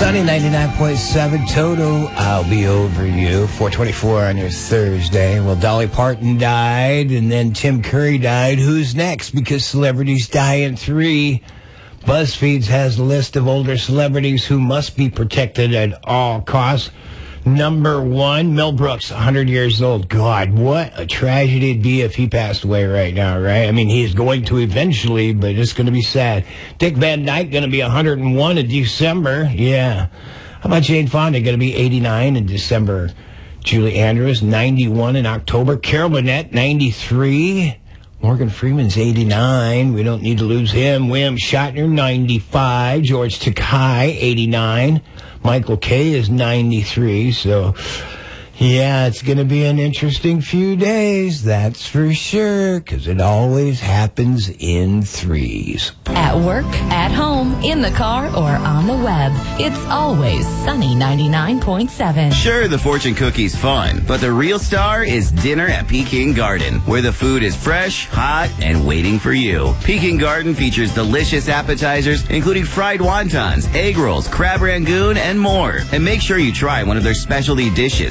Sunny 99.7 Toto, I'll be over you. 424 on your Thursday. Well, Dolly Parton died, and then Tim Curry died. Who's next? Because celebrities die in three. BuzzFeed has a list of older celebrities who must be protected at all costs. Number one, Mel Brooks, 100 years old. God, what a tragedy it'd be if he passed away right now, right? I mean, he's going to eventually, but it's going to be sad. Dick Van Dyke going to be 101 in December. Yeah. How about Jane Fonda going to be 89 in December? Julie Andrews, 91 in October. Carol Burnett, 93. Morgan Freeman's 89. We don't need to lose him. William Shatner, 95. George Takei, 89. Michael Kay is 93. So, yeah, it's going to be an interesting few days. That's for sure, because it always happens in threes. At work, at home, in the car, or on the web, it's always Sunny 99.7. Sure, the fortune cookie's fun, but the real star is dinner at Peking Garden, where the food is fresh, hot, and waiting for you. Peking Garden features delicious appetizers, including fried wontons, egg rolls, crab rangoon, and more. And make sure you try one of their specialty dishes,